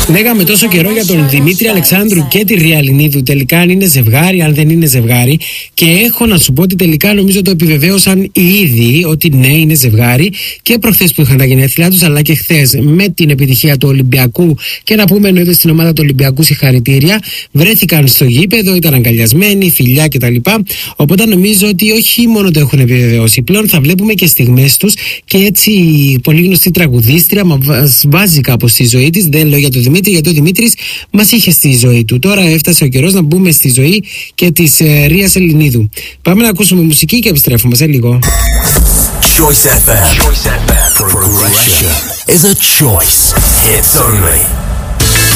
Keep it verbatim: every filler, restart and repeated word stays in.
Λέγαμε τόσο καιρό για τον Δημήτρη Αλεξάνδρου και τη Ριαλινίδου. Τελικά αν είναι ζευγάρι, αν δεν είναι ζευγάρι. Και έχω να σου πω ότι τελικά νομίζω το επιβεβαίωσαν οι ίδιοι ότι ναι, είναι ζευγάρι. Και προχθές που είχαν τα γενέθλιά τους, αλλά και χθες με την επιτυχία του Ολυμπιακού. Και να πούμε εννοείται στην ομάδα του Ολυμπιακού συγχαρητήρια. Βρέθηκαν στο γήπεδο, ήταν αγκαλιασμένοι, φιλιά κτλ. Οπότε νομίζω ότι όχι μόνο το έχουν επιβεβαιώσει. Πλέον θα βλέπουμε και στιγμές τους. Και έτσι η πολύ γνωστή τραγουδίστρια μας βάζει κάπως στη ζωή της. Δεν λέω για τον Δημήτρη, γιατί ο Δημήτρης μας είχε στη ζωή του. Τώρα έφτασε ο καιρός να μπούμε στη ζωή και της ε, Ρίας Ελληνίδου. Πάμε να ακούσουμε μουσική και επιστρέφουμε σε λίγο. Choice εφ εμ. Choice εφ εμ. Progression is a choice. Hits only.